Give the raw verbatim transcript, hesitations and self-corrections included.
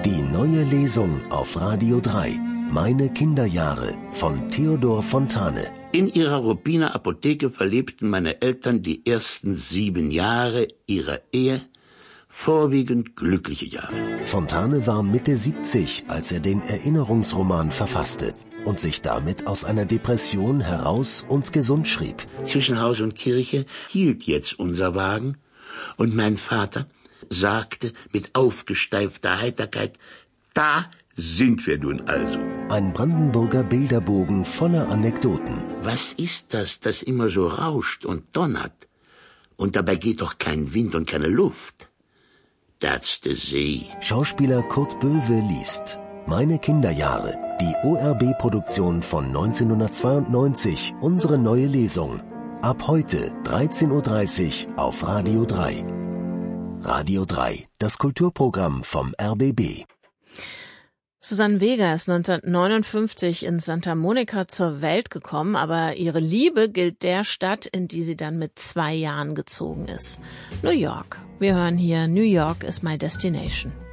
Die neue Lesung auf Radio drei. Meine Kinderjahre von Theodor Fontane. In ihrer Ruppiner Apotheke verlebten meine Eltern die ersten sieben Jahre ihrer Ehe, vorwiegend glückliche Jahre. Fontane war Mitte siebzig, als er den Erinnerungsroman verfasste und sich damit aus einer Depression heraus und gesund schrieb. Zwischen Haus und Kirche hielt jetzt unser Wagen und mein Vater sagte mit aufgesteifter Heiterkeit: Da sind wir nun also. Ein Brandenburger Bilderbogen voller Anekdoten. Was ist das, das immer so rauscht und donnert? Und dabei geht doch kein Wind und keine Luft. That's the sea. Schauspieler Kurt Böwe liest Meine Kinderjahre, die O R B-Produktion von neunzehnhundertzweiundneunzig, unsere neue Lesung. Ab heute dreizehn Uhr dreißig auf Radio drei. Radio drei, das Kulturprogramm vom R B B. Susanne Vega ist neunzehnhundertneunundfünfzig in Santa Monica zur Welt gekommen, aber ihre Liebe gilt der Stadt, in die sie dann mit zwei Jahren gezogen ist. New York. Wir hören hier New York is my destination.